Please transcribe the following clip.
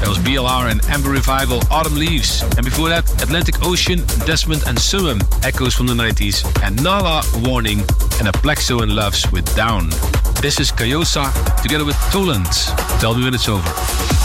That was BLR and Amber Revival, Autumn Leaves. And before that, Atlantic Ocean, Desmond and Summum, Echoes from the 90s. And Nala, Warning, and Aplexo and Loves with Down. This is Kayosa together with Toland. Tell me when it's over.